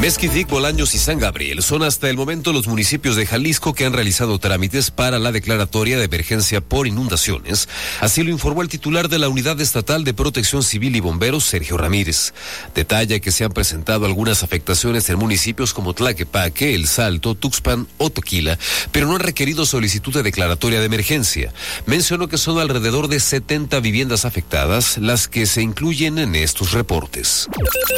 Mezquitic, Bolaños y San Gabriel son hasta el momento los municipios de Jalisco que han realizado trámites para la declaratoria de emergencia por inundaciones. Así lo informó el titular de la Unidad Estatal de Protección Civil y Bomberos, Sergio Ramírez. Detalla que se han presentado algunas afectaciones en municipios como Tlaquepaque, El Salto, Tuxpan o Toquila, pero no han requerido solicitud de declaratoria de emergencia. Mencionó que son alrededor de 70 viviendas afectadas las que se incluyen en estos reportes.